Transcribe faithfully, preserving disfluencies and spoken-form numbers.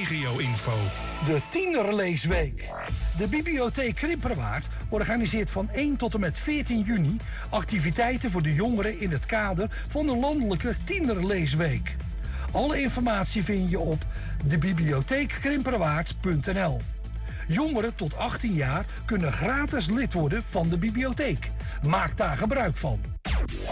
regio-info. De Tienerleesweek. De Bibliotheek Krimperwaard organiseert van één tot en met veertien juni activiteiten voor de jongeren in het kader van de landelijke Tienerleesweek. Alle informatie vind je op de bibliotheek krimperwaard punt n l. Jongeren tot achttien jaar kunnen gratis lid worden van de bibliotheek. Maak daar gebruik van.